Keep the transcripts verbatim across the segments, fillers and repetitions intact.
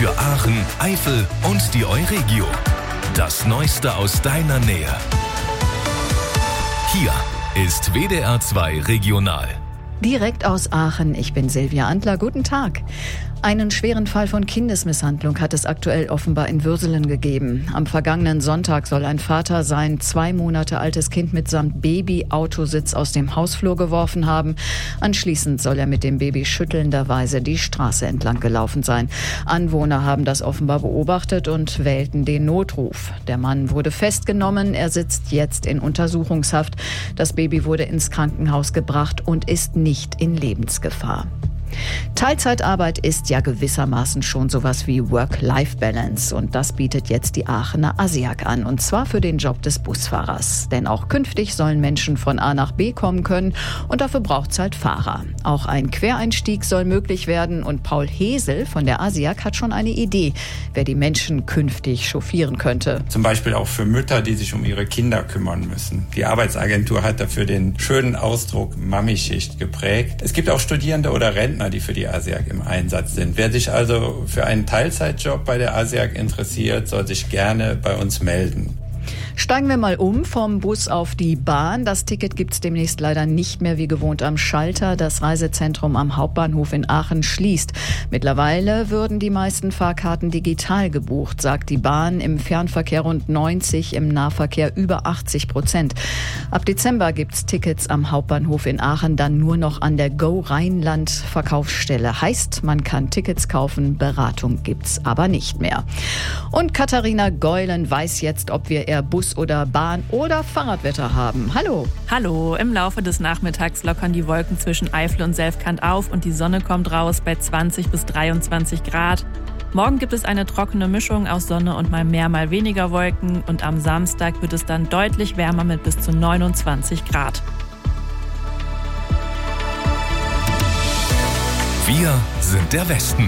für Aachen, Eifel und die Euregio. Das Neueste aus deiner Nähe. Hier ist W D R zwei Regional. Direkt aus Aachen, ich bin Silvia Antler, guten Tag. Einen schweren Fall von Kindesmisshandlung hat es aktuell offenbar in Würselen gegeben. Am vergangenen Sonntag soll ein Vater sein zwei Monate altes Kind mitsamt Baby-Autositz aus dem Hausflur geworfen haben. Anschließend soll er mit dem Baby schüttelnderweise die Straße entlang gelaufen sein. Anwohner haben das offenbar beobachtet und wählten den Notruf. Der Mann wurde festgenommen, er sitzt jetzt in Untersuchungshaft. Das Baby wurde ins Krankenhaus gebracht und ist nicht in Lebensgefahr. Teilzeitarbeit ist ja gewissermaßen schon sowas wie Work-Life-Balance und das bietet jetzt die Aachener Asiag an und zwar für den Job des Busfahrers. Denn auch künftig sollen Menschen von A nach B kommen können und dafür braucht es halt Fahrer. Auch ein Quereinstieg soll möglich werden und Paul Hesel von der Asiag hat schon eine Idee, wer die Menschen künftig chauffieren könnte. Zum Beispiel auch für Mütter, die sich um ihre Kinder kümmern müssen. Die Arbeitsagentur hat dafür den schönen Ausdruck Mami-Schicht geprägt. Es gibt auch Studierende oder Rentner, die für die Asiag im Einsatz sind. Wer sich also für einen Teilzeitjob bei der Asiag interessiert, soll sich gerne bei uns melden. Steigen wir mal um vom Bus auf die Bahn. Das Ticket gibt's demnächst leider nicht mehr wie gewohnt am Schalter. Das Reisezentrum am Hauptbahnhof in Aachen schließt. Mittlerweile würden die meisten Fahrkarten digital gebucht, sagt die Bahn. Im Fernverkehr rund neunzig, im Nahverkehr über achtzig Prozent. Ab Dezember gibt's Tickets am Hauptbahnhof in Aachen dann nur noch an der Go Rheinland Verkaufsstelle. Heißt, man kann Tickets kaufen, Beratung gibt's aber nicht mehr. Und Katharina Geulen weiß jetzt, ob wir eher Bus oder Bahn oder Fahrradwetter haben. Hallo. Hallo. Im Laufe des Nachmittags lockern die Wolken zwischen Eifel und Selfkant auf und die Sonne kommt raus bei zwanzig bis dreiundzwanzig Grad. Morgen gibt es eine trockene Mischung aus Sonne und mal mehr, mal weniger Wolken. Und am Samstag wird es dann deutlich wärmer mit bis zu neunundzwanzig Grad. Wir sind der Westen.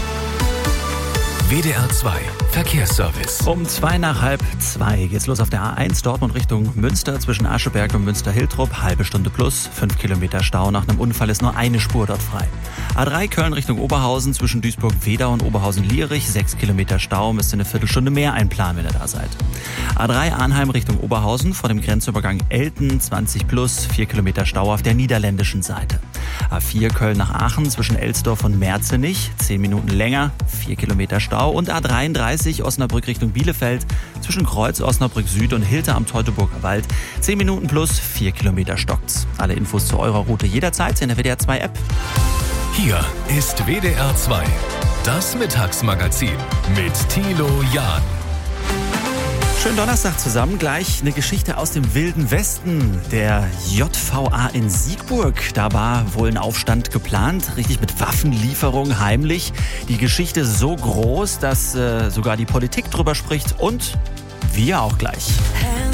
W D R zwei Verkehrsservice. Um zwei nach halb zwei geht's los auf der A eins Dortmund Richtung Münster zwischen Ascheberg und Münster-Hiltrop. Halbe Stunde plus, fünf Kilometer Stau. Nach einem Unfall ist nur eine Spur dort frei. A drei Köln Richtung Oberhausen zwischen Duisburg-Wedau und Oberhausen-Lierich. Sechs Kilometer Stau, müsst ihr eine Viertelstunde mehr einplanen, wenn ihr da seid. A drei Arnheim Richtung Oberhausen vor dem Grenzübergang Elten. zwanzig plus, vier Kilometer Stau auf der niederländischen Seite. A vier Köln nach Aachen zwischen Elsdorf und Merzenich. zehn Minuten länger, vier Kilometer Stau. Und A dreiunddreißig Osnabrück Richtung Bielefeld zwischen Kreuz Osnabrück Süd und Hilter am Teutoburger Wald. zehn Minuten plus, vier Kilometer stockt's. Alle Infos zu eurer Route jederzeit in der W D R zwei App. Hier ist W D R zwei, das Mittagsmagazin mit Thilo Jahn. Schönen Donnerstag zusammen. Gleich eine Geschichte aus dem Wilden Westen. Der J V A in Siegburg. Da war wohl ein Aufstand geplant. Richtig mit Waffenlieferung, heimlich. Die Geschichte so groß, dass äh, sogar die Politik drüber spricht. Und wir auch gleich.